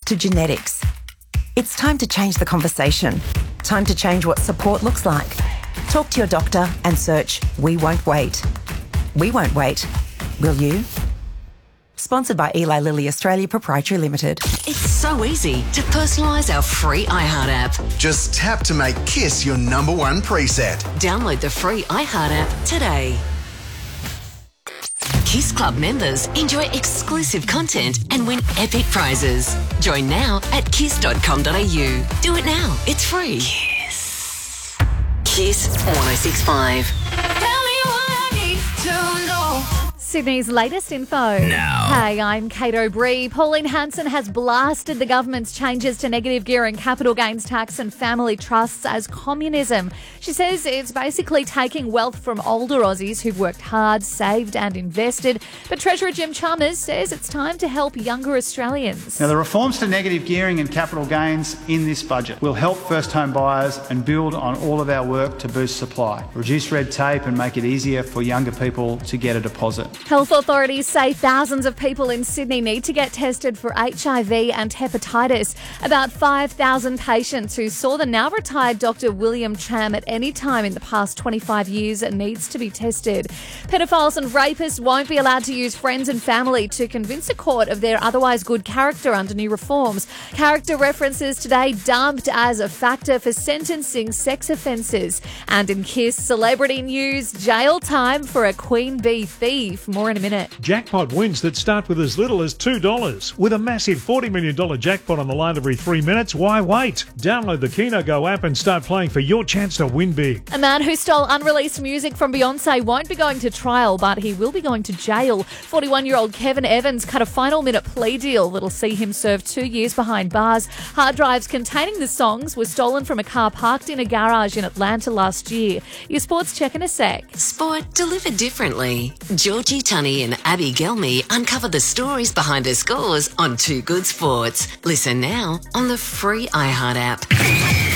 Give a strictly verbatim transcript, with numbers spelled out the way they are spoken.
to genetics. It's time to change the conversation. Time to change what support looks like. Talk to your doctor and search We Won't Wait. We won't wait. Will you? Sponsored by Eli Lilly Australia Proprietary Limited. It's so easy to personalise our free iHeart app. Just tap to make Kiss your number one preset. Download the free iHeart app today. Kiss Club members enjoy exclusive content and win epic prizes. Join now at kiss dot com dot a u. Do it now. It's free. Kiss. Kiss one oh six point five. Tell me what I need to know. Sydney's latest info. Now. Hey, I'm Kate O'Brien. Pauline Hanson has blasted the government's changes to negative gear and capital gains tax and family trusts as communism. She says it's basically taking wealth from older Aussies who've worked hard, saved and invested. But Treasurer Jim Chalmers says it's time to help younger Australians. Now, the reforms to negative gearing and capital gains in this budget will help first home buyers and build on all of our work to boost supply, reduce red tape and make it easier for younger people to get a deposit. Health authorities say thousands of people in Sydney need to get tested for H I V and hepatitis. About five thousand patients who saw the now retired Doctor William Cham at any time in the past twenty-five years needs to be tested. Pedophiles and rapists won't be allowed to use friends and family to convince a court of their otherwise good character under new reforms. Character references today dumped as a factor for sentencing sex offences. And in Kiss celebrity news, jail time for a Queen Bee thief. More in a minute. Jackpot wins that start with as little as two dollars. With a massive forty million dollars jackpot on the line every three minutes, why wait? Download the Keno Go app and start playing for your chance to win big. A man who stole unreleased music from Beyonce won't be going to trial, but he will be going to jail. forty-one-year-old Kevin Evans cut a final minute plea deal that'll see him serve two years behind bars. Hard drives containing the songs were stolen from a car parked in a garage in Atlanta last year. Your sports check in a sec. Sport delivered differently. Georgie Tunney and Abby Gelmy uncover the stories behind the scores on Two Good Sports. Listen now on the free iHeart app.